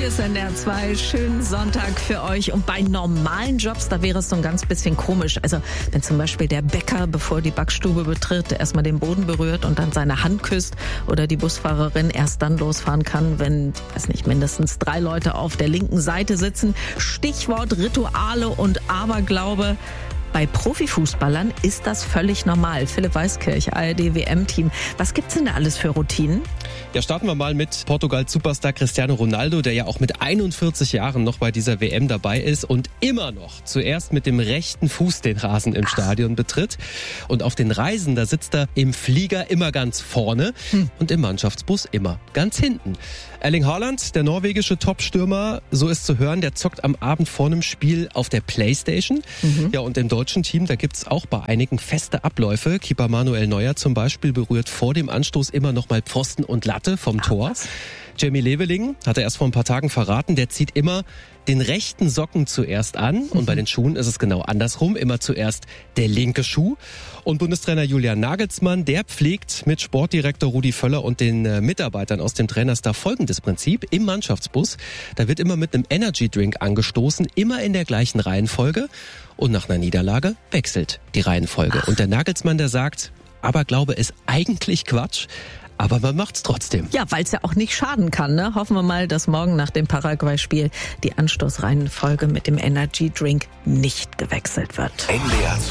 Hier ist NDR 2. Schönen Sonntag für euch. Und bei normalen Jobs, da wäre es so ein ganz bisschen komisch. Also wenn zum Beispiel der Bäcker, bevor die Backstube betritt, erstmal den Boden berührt und dann seine Hand küsst, oder die Busfahrerin erst dann losfahren kann, wenn, weiß nicht, mindestens 3 Leute auf der linken Seite sitzen. Stichwort Rituale und Aberglaube. Bei Profifußballern ist das völlig normal. Philipp Weiskirch, ARD-WM-Team. Was gibt's denn da alles für Routinen? Ja, starten wir mal mit Portugal-Superstar Cristiano Ronaldo, der ja auch mit 41 Jahren noch bei dieser WM dabei ist und immer noch zuerst mit dem rechten Fuß den Rasen im Stadion betritt. Und auf den Reisen, da sitzt er im Flieger immer ganz vorne und im Mannschaftsbus immer ganz hinten. Erling Haaland, der norwegische Top-Stürmer, so ist zu hören, der zockt am Abend vor einem Spiel auf der Playstation. Ja, und im deutschen Team, da gibt's auch bei einigen feste Abläufe. Keeper Manuel Neuer zum Beispiel berührt vor dem Anstoß immer noch mal Pfosten und Latte vom Tor. Jamie Leveling hat er erst vor ein paar Tagen verraten, der zieht immer den rechten Socken zuerst an. Und bei den Schuhen ist es genau andersrum. Immer zuerst der linke Schuh. Und Bundestrainer Julian Nagelsmann, der pflegt mit Sportdirektor Rudi Völler und den Mitarbeitern aus dem Trainerstab folgendes Prinzip. Im Mannschaftsbus, da wird immer mit einem Energy-Drink angestoßen, immer in der gleichen Reihenfolge. Und nach einer Niederlage wechselt die Reihenfolge. Und der Nagelsmann, der sagt, Aberglaube ist eigentlich Quatsch. Aber man macht's trotzdem. Ja, weil es ja auch nicht schaden kann, ne? Hoffen wir mal, dass morgen nach dem Paraguay-Spiel die Anstoßreihenfolge mit dem Energy Drink nicht gewechselt wird.